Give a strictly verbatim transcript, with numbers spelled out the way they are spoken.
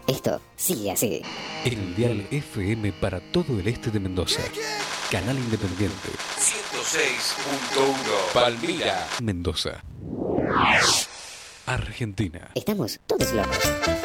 Esto sigue así. El dial F M para todo el este de Mendoza. Canal Independiente. ciento seis punto uno. Palmira. Mendoza. Argentina. Estamos todos locos.